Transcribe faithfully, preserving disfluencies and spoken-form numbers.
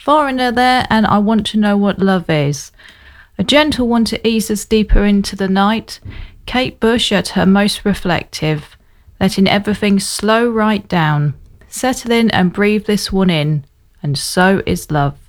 Foreigner there, and I want to know what love is. A gentle one to ease us deeper into the night. Kate Bush at her most reflective, letting everything slow right down. Settle in and breathe this one in, and so is love.